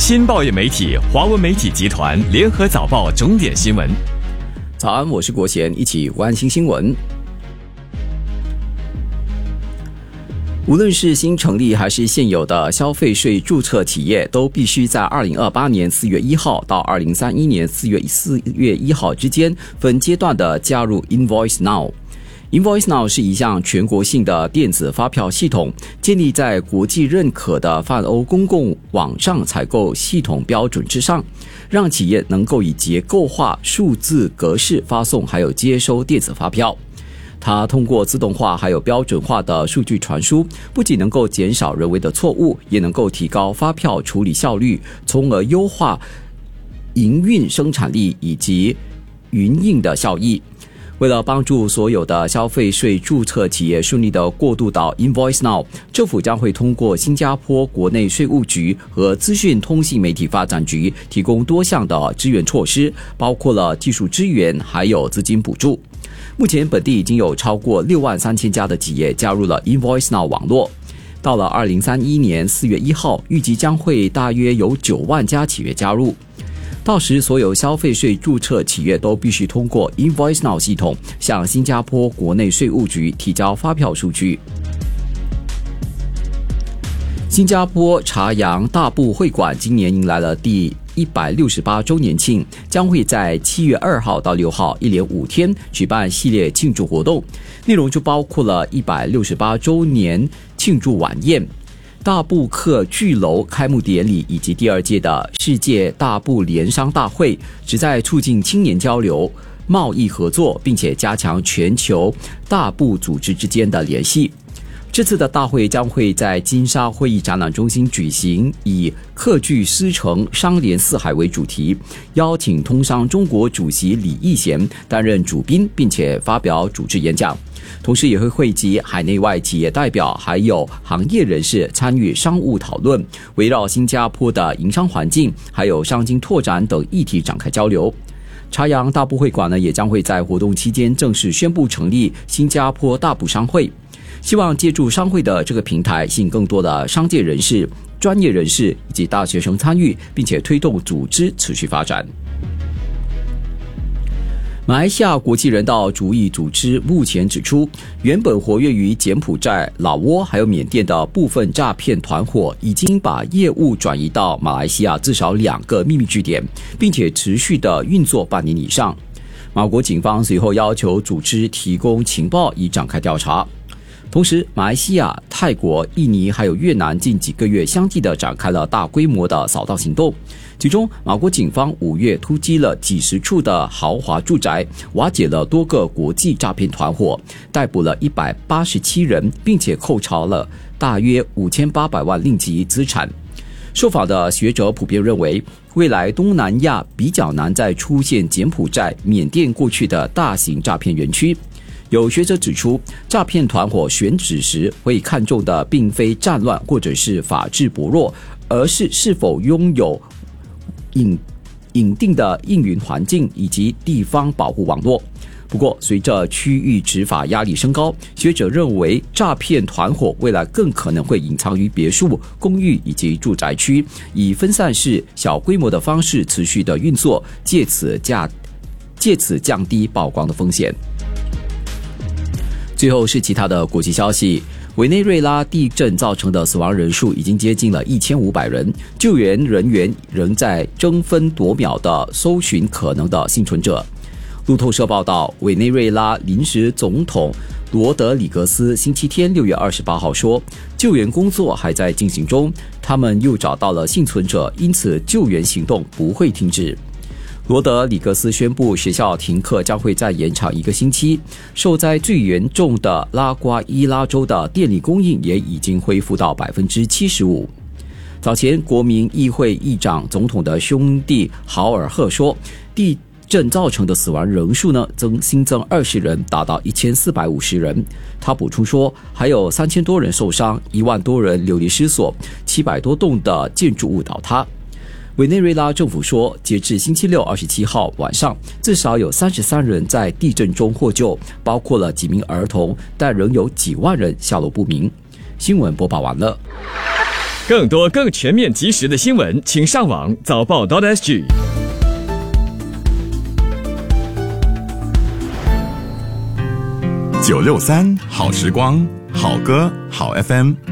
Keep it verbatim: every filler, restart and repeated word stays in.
新报业媒体华文媒体集团联合早报重点新闻。 早安，我是国贤，一起关心新闻。无论是新成立还是现有的消费税注册企业，都必须在二零二八年四月一号到二零三一年四月一号之间分阶段的加入 Invoice Now。Invoice Now 是一项全国性的电子发票系统，建立在国际认可的泛欧公共网上采购系统标准之上，让企业能够以结构化数字格式发送还有接收电子发票。它通过自动化还有标准化的数据传输，不仅能够减少人为的错误，也能够提高发票处理效率，从而优化营运生产力以及营运的效益。为了帮助所有的消费税注册企业顺利的过渡到 Invoice Now， 政府将会通过新加坡国内税务局和资讯通信媒体发展局提供多项的支援措施，包括了技术支援还有资金补助。目前本地已经有超过六万三千家的企业加入了 Invoice Now 网络。到了二零三一年四月一号，预计将会大约有九万家企业加入。到时，所有消费税注册企业都必须通过 Invoice Now 系统向新加坡国内税务局提交发票数据。新加坡茶阳大埔会馆今年迎来了第一百六十八周年庆，将会在七月二号到六号一连五天举办系列庆祝活动，内容就包括了一百六十八周年庆祝晚宴、大埔客聚楼开幕典礼以及第二届的世界大埔联商大会，旨在促进青年交流、贸易合作，并且加强全球大埔组织之间的联系。这次的大会将会在金沙会议展览中心举行，以客聚思成、商联四海为主题，邀请通商中国主席李义贤担任主宾，并且发表主旨演讲。同时也会汇集海内外企业代表还有行业人士参与商务讨论，围绕新加坡的营商环境还有商经拓展等议题展开交流。茶阳大埔会馆呢，也将会在活动期间正式宣布成立新加坡大埔商会，希望借助商会的这个平台，吸引更多的商界人士、专业人士以及大学生参与，并且推动组织持续发展。马来西亚国际人道主义组织目前指出，原本活跃于柬埔寨、老挝还有缅甸的部分诈骗团伙，已经把业务转移到马来西亚至少两个秘密据点，并且持续的运作半年以上。马国警方随后要求组织提供情报以展开调查。同时，马来西亚、泰国、印尼还有越南近几个月相继的展开了大规模的扫荡行动，其中马国警方五月突击了几十处的豪华住宅，瓦解了多个国际诈骗团伙，逮捕了一百八十七人，并且扣查了大约五千八百万令吉资产。受访的学者普遍认为，未来东南亚比较难再出现柬埔寨、缅甸过去的大型诈骗园区。有学者指出，诈骗团伙选址时会看重的并非战乱或者是法治薄弱，而是是否拥有隐隐定的应云环境以及地方保护网络。不过，随着区域执法压力升高，学者认为诈骗团伙未来更可能会隐藏于别墅、公寓以及住宅区，以分散式、小规模的方式持续的运作，借此降借此降低曝光的风险。最后是其他的国际消息，委内瑞拉地震造成的死亡人数已经接近了一千五百人，救援人员仍在争分夺秒地搜寻可能的幸存者。路透社报道，委内瑞拉临时总统罗德里格斯星期天六月二十八号说，救援工作还在进行中，他们又找到了幸存者，因此救援行动不会停止。罗德里格斯宣布，学校停课将会再延长一个星期。受灾最严重的拉瓜伊拉州的电力供应也已经恢复到百分之七十五。早前，国民议会议长总统的兄弟豪尔赫说，地震造成的死亡人数呢，增新增二十人，达到一千四百五十人。他补充说，还有三千多人受伤，一万多人流离失所，七百多栋的建筑物倒塌。委内瑞拉政府说，截至星期六二十七号晚上，至少有三十三人在地震中获救，包括了几名儿童，但仍有几万人下落不明。新闻播报完了。 更多更全面及时的新闻，请上网早报 .sg。 九六三好时光，好歌好 F M。